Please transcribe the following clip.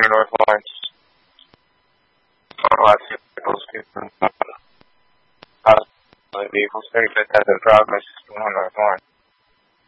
North Lawrence. Lots of vehicles getting vehicles, 35,000 progress, 1 North Lawrence.